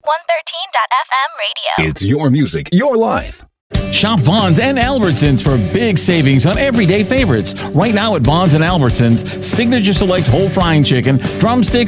113.FM radio. It's your music, your life. Shop Vons and Albertsons for big savings on everyday favorites. Right now at Vons and Albertsons, Signature Select whole frying chicken, drumsticks,